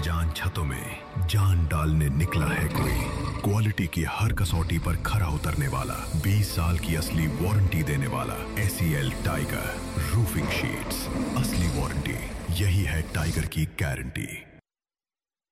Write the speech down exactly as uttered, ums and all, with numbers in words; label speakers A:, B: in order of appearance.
A: बेजान छतों में जान डालने निकला है कोई। क्वालिटी की हर कसौटी पर खरा उतरने वाला, बीस साल की असली वारंटी देने वाला एसीएल टाइगर रूफिंग शीट्स। असली वारंटी, यही है टाइगर की गारंटी।